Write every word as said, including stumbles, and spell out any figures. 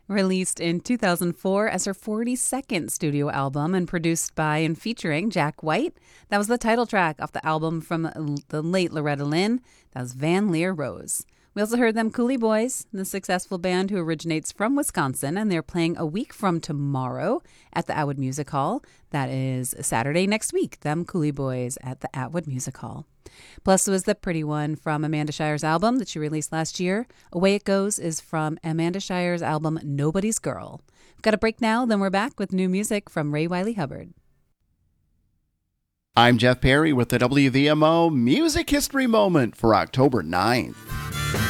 Released in two thousand four as her forty-second studio album and produced by and featuring Jack White, that was the title track off the album from the late Loretta Lynn. That was Van Leer Rose. We also heard them Coulee Boys, the successful band who originates from Wisconsin, and they're playing a week from tomorrow at the Atwood Music Hall. That is Saturday next week, them Coulee Boys at the Atwood Music Hall. Plus was The Pretty One from Amanda Shire's album that she released last year. Away It Goes is from Amanda Shire's album Nobody's Girl. We've got a break now, then we're back with new music from Ray Wiley Hubbard. I'm Jeff Perry with the W V M O Music History Moment for October ninth.